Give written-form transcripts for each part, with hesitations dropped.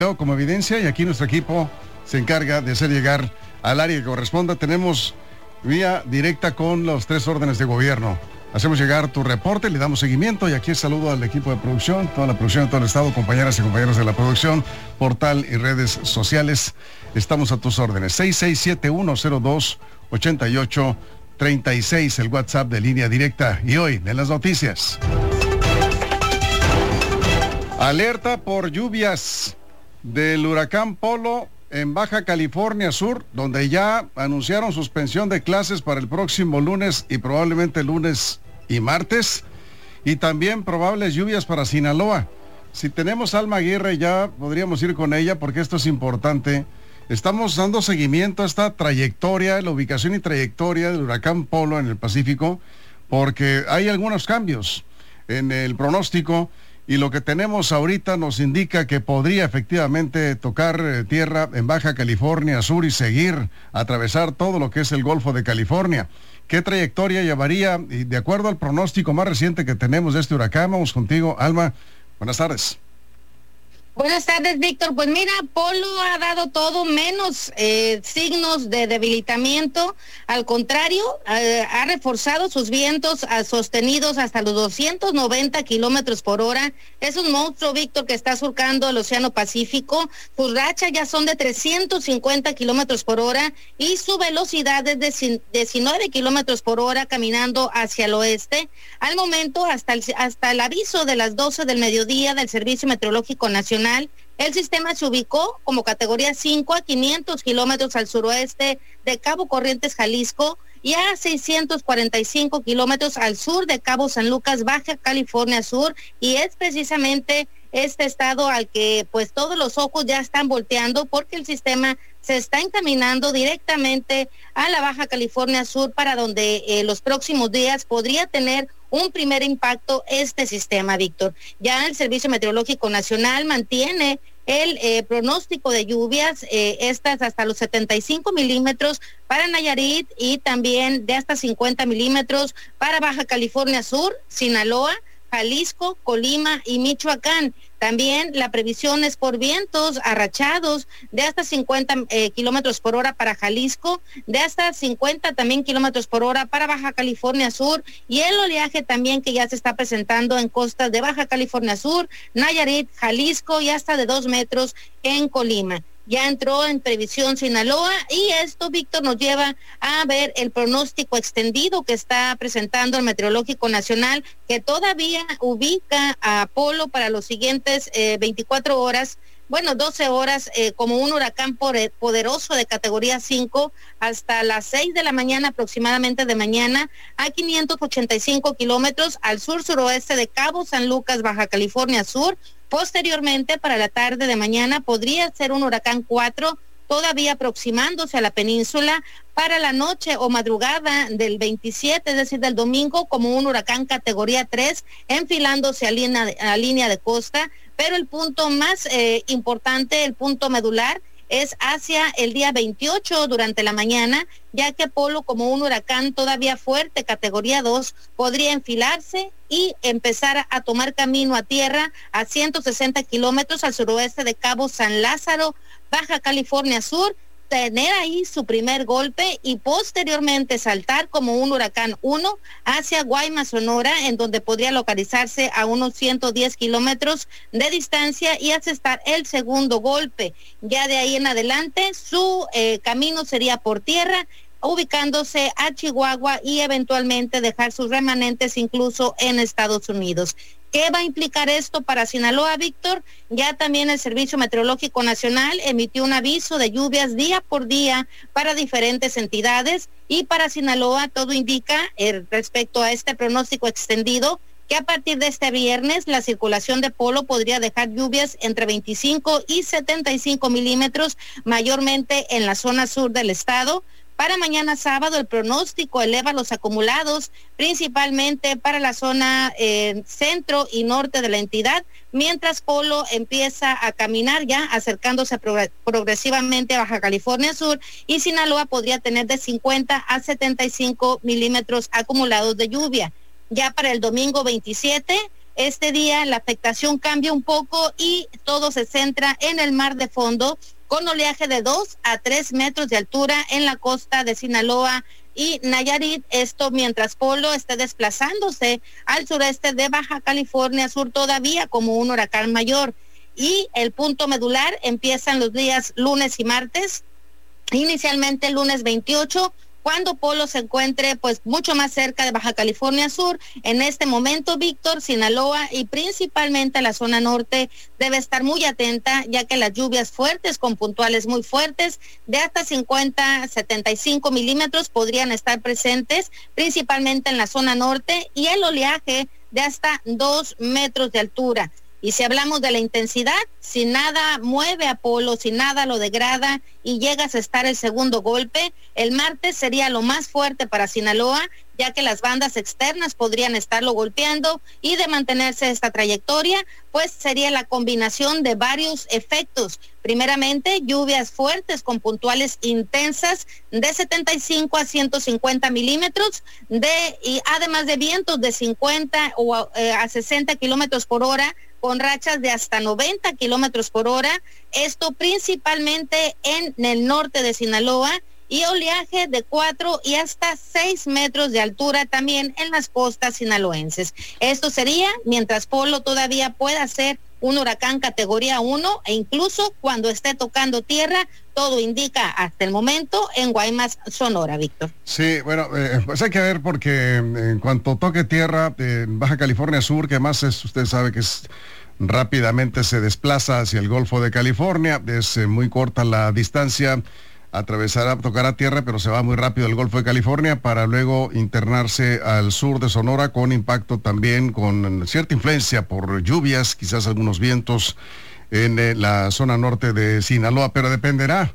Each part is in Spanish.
como evidencia y aquí nuestro equipo se encarga de hacer llegar al área que corresponda. Tenemos vía directa con los 3 órdenes de gobierno. Hacemos llegar tu reporte, le damos seguimiento y aquí saludo al equipo de producción, toda la producción de todo el estado, compañeras y compañeros de la producción, portal y redes sociales. Estamos a tus órdenes. 6671028836, el WhatsApp de línea directa. Y hoy, en las noticias. Alerta por lluvias del huracán Polo en Baja California Sur, donde ya anunciaron suspensión de clases para el próximo lunes y probablemente lunes y martes, y también probables lluvias para Sinaloa. Si tenemos a Alma Aguirre ya podríamos ir con ella porque esto es importante. Estamos dando seguimiento a esta trayectoria, la ubicación y trayectoria del huracán Polo en el Pacífico, porque hay algunos cambios en el pronóstico. Y lo que tenemos ahorita nos indica que podría efectivamente tocar tierra en Baja California Sur y seguir, atravesar todo lo que es el Golfo de California. ¿Qué trayectoria llevaría? Y de acuerdo al pronóstico más reciente que tenemos de este huracán, vamos contigo, Alma. Buenas tardes. Buenas tardes, Víctor. Pues mira, Polo ha dado todo menos signos de debilitamiento. Al contrario, ha reforzado sus vientos sostenidos hasta los 290 kilómetros por hora. Es un monstruo, Víctor, que está surcando el Océano Pacífico. Sus rachas ya son de 350 kilómetros por hora y su velocidad es de 19 kilómetros por hora caminando hacia el oeste. Al momento, hasta el aviso de las 12 del mediodía del Servicio Meteorológico Nacional, el sistema se ubicó como categoría 5 a 500 kilómetros al suroeste de Cabo Corrientes, Jalisco, y a 645 kilómetros al sur de Cabo San Lucas, Baja California Sur, y es precisamente este estado al que pues todos los ojos ya están volteando porque el sistema se está encaminando directamente a la Baja California Sur, para donde los próximos días podría tener un primer impacto este sistema, Víctor. Ya el Servicio Meteorológico Nacional mantiene el pronóstico de lluvias, estas hasta los 75 milímetros para Nayarit y también de hasta 50 milímetros para Baja California Sur, Sinaloa, Jalisco, Colima y Michoacán. También la previsión es por vientos arrachados de hasta 50 kilómetros por hora para Jalisco, de hasta 50 también kilómetros por hora para Baja California Sur, y el oleaje también que ya se está presentando en costas de Baja California Sur, Nayarit, Jalisco y hasta de 2 metros en Colima. Ya entró en previsión Sinaloa y esto, Víctor, nos lleva a ver el pronóstico extendido que está presentando el Meteorológico Nacional, que todavía ubica a Polo para los siguientes 24 horas, bueno, 12 horas, como un huracán poderoso de categoría 5 hasta las 6 de la mañana aproximadamente de mañana, a 585 kilómetros al sur-suroeste de Cabo San Lucas, Baja California Sur. Posteriormente, para la tarde de mañana, podría ser un huracán 4, todavía aproximándose a la península. Para la noche o madrugada del 27, es decir, del domingo, como un huracán categoría 3, enfilándose a línea de costa. Pero el punto más importante, el punto medular, es hacia el día 28 durante la mañana, ya que Polo, como un huracán todavía fuerte, categoría 2, podría enfilarse y empezar a tomar camino a tierra a 160 kilómetros al suroeste de Cabo San Lázaro, Baja California Sur, tener ahí su primer golpe y posteriormente saltar como un huracán 1 hacia Guaymas, Sonora, en donde podría localizarse a unos 110 kilómetros de distancia y asestar el segundo golpe. Ya de ahí en adelante su camino sería por tierra, ubicándose a Chihuahua y eventualmente dejar sus remanentes incluso en Estados Unidos. ¿Qué va a implicar esto para Sinaloa, Víctor? Ya también el Servicio Meteorológico Nacional emitió un aviso de lluvias día por día para diferentes entidades, y para Sinaloa todo indica respecto a este pronóstico extendido que a partir de este viernes la circulación de Polo podría dejar lluvias entre 25 y 75 milímetros, mayormente en la zona sur del estado. Para mañana sábado el pronóstico eleva los acumulados, principalmente para la zona centro y norte de la entidad, mientras Polo empieza a caminar ya acercándose progresivamente a Baja California Sur, y Sinaloa podría tener de 50 a 75 milímetros acumulados de lluvia. Ya para el domingo 27, este día la afectación cambia un poco y todo se centra en el mar de fondo, con oleaje de 2 a 3 metros de altura en la costa de Sinaloa y Nayarit, esto mientras Polo esté desplazándose al sureste de Baja California Sur todavía como un huracán mayor. Y el punto medular empiezan los días lunes y martes, inicialmente el lunes 28, cuando Polo se encuentre pues mucho más cerca de Baja California Sur. En este momento, Víctor, Sinaloa y principalmente la zona norte debe estar muy atenta, ya que las lluvias fuertes con puntuales muy fuertes de hasta 50, 75 milímetros podrían estar presentes, principalmente en la zona norte, y el oleaje de hasta 2 metros de altura. Y si hablamos de la intensidad, si nada mueve a Polo, si nada lo degrada y llegas a estar el segundo golpe, el martes sería lo más fuerte para Sinaloa, ya que las bandas externas podrían estarlo golpeando, y de mantenerse esta trayectoria, pues sería la combinación de varios efectos. Primeramente, lluvias fuertes con puntuales intensas de 75 a 150 milímetros, y además de vientos de 50 a 60 kilómetros por hora, con rachas de hasta 90 kilómetros por hora, esto principalmente en el norte de Sinaloa, y oleaje de 4 y hasta 6 metros de altura también en las costas sinaloenses. Esto sería mientras Polo todavía pueda ser un huracán categoría 1, e incluso cuando esté tocando tierra, todo indica hasta el momento en Guaymas, Sonora, Víctor. Sí, bueno, pues hay que ver, porque en cuanto toque tierra en Baja California Sur, que más usted sabe que rápidamente se desplaza hacia el Golfo de California, es muy corta la distancia, tocará tierra, pero se va muy rápido al Golfo de California para luego internarse al sur de Sonora, con impacto también, con cierta influencia por lluvias, quizás algunos vientos en la zona norte de Sinaloa, pero dependerá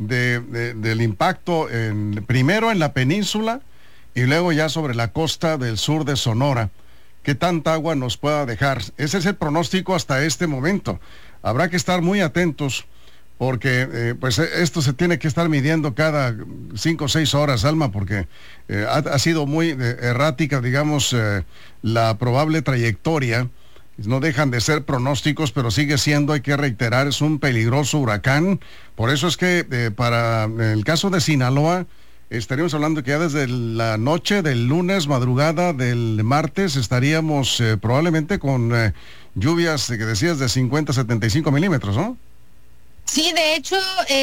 del impacto primero en la península y luego ya sobre la costa del sur de Sonora, qué tanta agua nos pueda dejar. Ese es el pronóstico hasta este momento. Habrá que estar muy atentos, porque pues esto se tiene que estar midiendo cada 5 o 6 horas, Alma, porque ha sido muy errática, digamos, la probable trayectoria. No dejan de ser pronósticos, pero sigue siendo, hay que reiterar, es un peligroso huracán. Por eso es que para el caso de Sinaloa, estaríamos hablando que ya desde la noche del lunes, madrugada del martes, estaríamos probablemente con lluvias que decías de 50 a 75 milímetros, ¿no? Sí, de hecho,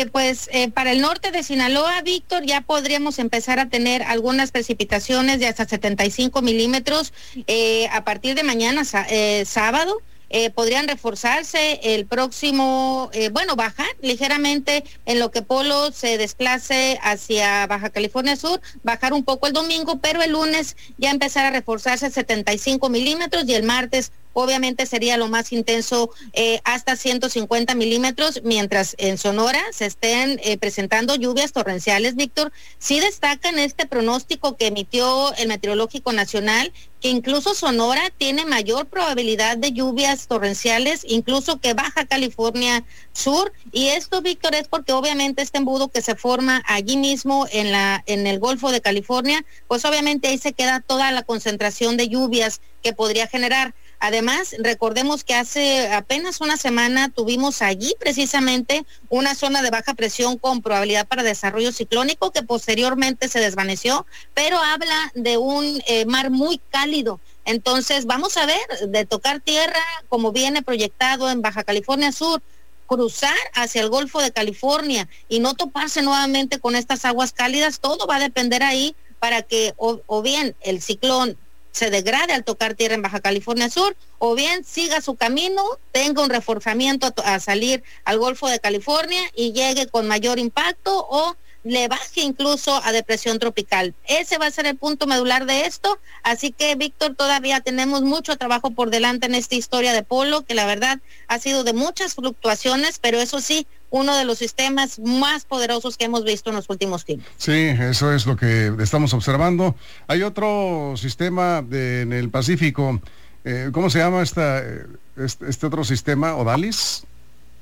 para el norte de Sinaloa, Víctor, ya podríamos empezar a tener algunas precipitaciones de hasta 75 milímetros a partir de mañana, sábado. Podrían reforzarse el próximo, bajar ligeramente en lo que Polo se desplace hacia Baja California Sur, bajar un poco el domingo, pero el lunes ya empezar a reforzarse 75 milímetros, y el martes obviamente sería lo más intenso, hasta 150 milímetros, mientras en Sonora se estén presentando lluvias torrenciales, Víctor. Sí destacan este pronóstico que emitió el Meteorológico Nacional, que incluso Sonora tiene mayor probabilidad de lluvias torrenciales, incluso que Baja California Sur, y esto, Víctor, es porque obviamente este embudo que se forma allí mismo en el Golfo de California, pues obviamente ahí se queda toda la concentración de lluvias que podría generar. Además, recordemos que hace apenas una semana tuvimos allí precisamente una zona de baja presión con probabilidad para desarrollo ciclónico, que posteriormente se desvaneció, pero habla de un mar muy cálido. Entonces, vamos a ver, de tocar tierra, como viene proyectado en Baja California Sur, cruzar hacia el Golfo de California y no toparse nuevamente con estas aguas cálidas, todo va a depender ahí para que o bien el ciclón se degrade al tocar tierra en Baja California Sur, o bien siga su camino, tenga un reforzamiento a salir al Golfo de California y llegue con mayor impacto, o le baje incluso a depresión tropical. Ese va a ser el punto medular de esto. Así que, Víctor, todavía tenemos mucho trabajo por delante en esta historia de Polo, que la verdad ha sido de muchas fluctuaciones, pero eso sí, uno de los sistemas más poderosos que hemos visto en los últimos tiempos. Sí, eso es lo que estamos observando. Hay otro sistema en el Pacífico, ¿cómo se llama este otro sistema? ¿Odalis?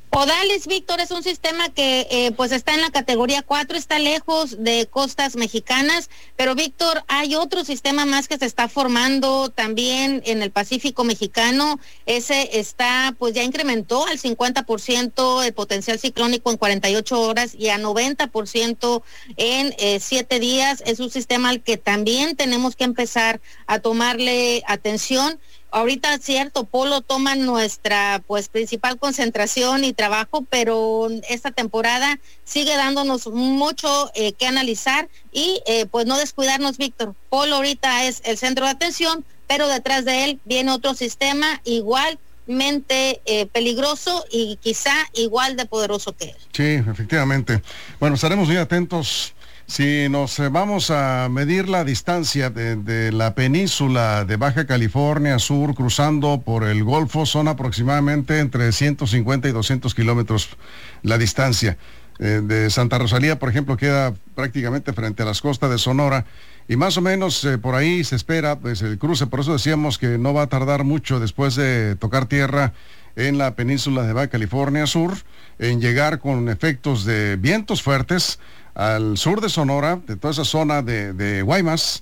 Odalis, Víctor, es un sistema que pues está en la categoría 4, está lejos de costas mexicanas, pero Víctor, hay otro sistema más que se está formando también en el Pacífico mexicano. Ese está, pues ya incrementó al 50% el potencial ciclónico en 48 horas y a 90% en 7 días. Es un sistema al que también tenemos que empezar a tomarle atención. Ahorita, cierto, Polo toma nuestra pues principal concentración y trabajo, pero esta temporada sigue dándonos mucho que analizar y pues no descuidarnos, Víctor. Polo ahorita es el centro de atención, pero detrás de él viene otro sistema igualmente peligroso y quizá igual de poderoso que él. Sí, efectivamente. Bueno, estaremos muy atentos. Si nos vamos a medir la distancia de la península de Baja California Sur, cruzando por el Golfo, son aproximadamente entre 150 y 200 kilómetros la distancia. De Santa Rosalía, por ejemplo, queda prácticamente frente a las costas de Sonora, y más o menos por ahí se espera pues, el cruce. Por eso decíamos que no va a tardar mucho después de tocar tierra en la península de Baja California Sur, en llegar con efectos de vientos fuertes al sur de Sonora, de toda esa zona de Guaymas,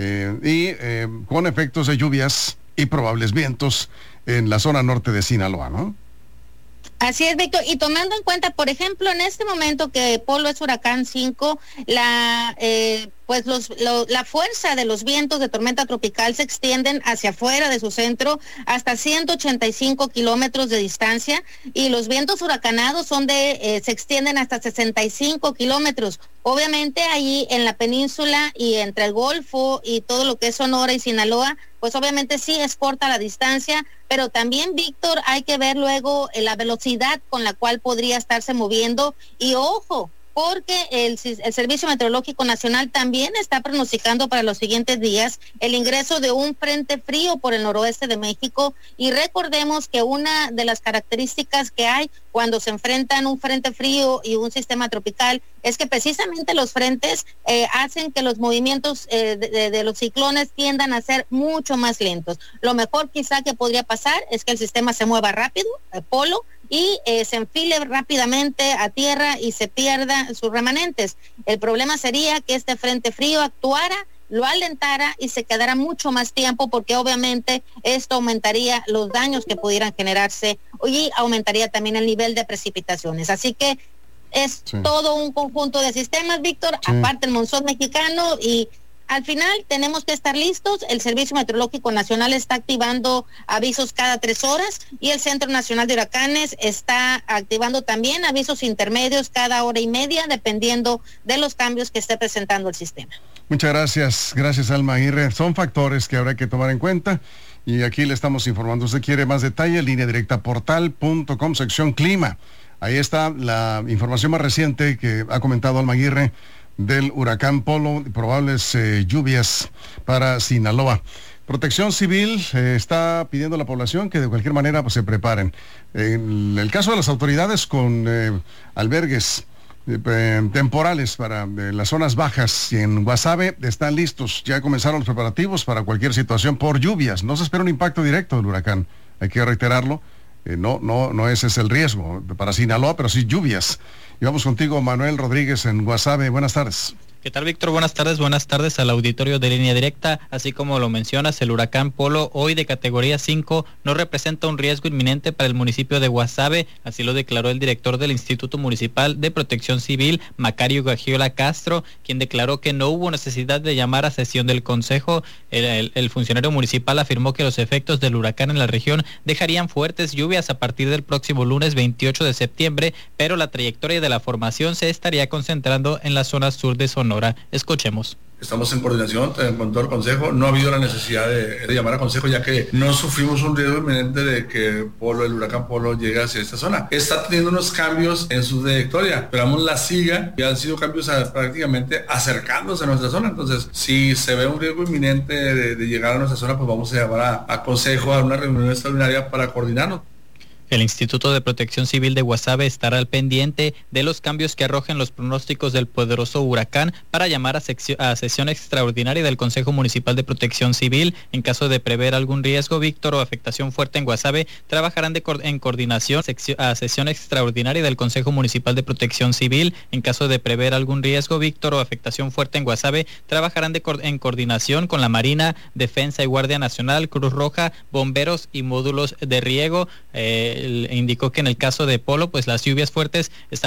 con efectos de lluvias y probables vientos en la zona norte de Sinaloa, ¿no? Así es, Víctor, y tomando en cuenta, por ejemplo, en este momento que Polo es huracán 5, la fuerza de los vientos de tormenta tropical se extienden hacia afuera de su centro hasta 185 kilómetros de distancia, y los vientos huracanados se extienden hasta 65 kilómetros. Obviamente ahí en la península y entre el Golfo y todo lo que es Sonora y Sinaloa, pues obviamente sí es corta la distancia, pero también, Víctor, hay que ver luego la velocidad con la cual podría estarse moviendo, y ojo, porque el Servicio Meteorológico Nacional también está pronosticando para los siguientes días el ingreso de un frente frío por el noroeste de México, y recordemos que una de las características que hay cuando se enfrentan un frente frío y un sistema tropical es que precisamente los frentes hacen que los movimientos de los ciclones tiendan a ser mucho más lentos. Lo mejor quizá que podría pasar es que el sistema se mueva rápido, Polo, y se enfile rápidamente a tierra y se pierda sus remanentes. El problema sería que este frente frío actuara, lo alentara y se quedara mucho más tiempo, porque obviamente esto aumentaría los daños que pudieran generarse y aumentaría también el nivel de precipitaciones. Así que es todo un conjunto de sistemas, Víctor, aparte el monzón mexicano, y al final tenemos que estar listos. El Servicio Meteorológico Nacional está activando avisos cada 3 horas y el Centro Nacional de Huracanes está activando también avisos intermedios cada hora y media, dependiendo de los cambios que esté presentando el sistema. Muchas gracias Alma Aguirre. Son factores que habrá que tomar en cuenta y aquí le estamos informando. Usted quiere más detalle, línea directa portal.com, sección clima. Ahí está la información más reciente que ha comentado Alma Aguirre del huracán Polo y probables lluvias para Sinaloa. Protección Civil está pidiendo a la población que de cualquier manera pues, se preparen. En el caso de las autoridades con albergues temporales para las zonas bajas y en Guasave están listos. Ya comenzaron los preparativos para cualquier situación por lluvias. No se espera un impacto directo del huracán, hay que reiterarlo. No ese es el riesgo para Sinaloa, pero sí lluvias. Y vamos contigo, Manuel Rodríguez en Guasave. Buenas tardes. ¿Qué tal, Víctor? Buenas tardes al auditorio de Línea Directa. Así como lo mencionas, el huracán Polo, hoy de categoría 5, no representa un riesgo inminente para el municipio de Guasave, así lo declaró el director del Instituto Municipal de Protección Civil, Macario Gagiola Castro, quien declaró que no hubo necesidad de llamar a sesión del Consejo. El funcionario municipal afirmó que los efectos del huracán en la región dejarían fuertes lluvias a partir del próximo lunes 28 de septiembre, pero la trayectoria de la formación se estaría concentrando en la zona sur de Sonora. Escuchemos. Estamos en coordinación con todo el Consejo. No ha habido la necesidad de llamar a Consejo, ya que no sufrimos un riesgo inminente de que el huracán Polo llegue hacia esta zona. Está teniendo unos cambios en su trayectoria. Esperamos la siga, y han sido cambios prácticamente acercándose a nuestra zona. Entonces, si se ve un riesgo inminente de llegar a nuestra zona, pues vamos a llamar a Consejo a una reunión extraordinaria para coordinarnos. El Instituto de Protección Civil de Guasave estará al pendiente de los cambios que arrojen los pronósticos del poderoso huracán para llamar a sesión extraordinaria del Consejo Municipal de Protección Civil. En caso de prever algún riesgo, Víctor, o afectación fuerte en Guasave, trabajarán en coordinación a sesión extraordinaria del Consejo Municipal de Protección Civil. En caso de prever algún riesgo, Víctor, o afectación fuerte en Guasave, trabajarán en coordinación con la Marina, Defensa y Guardia Nacional, Cruz Roja, bomberos y módulos de riego. Indicó que en el caso de Polo, pues las lluvias fuertes están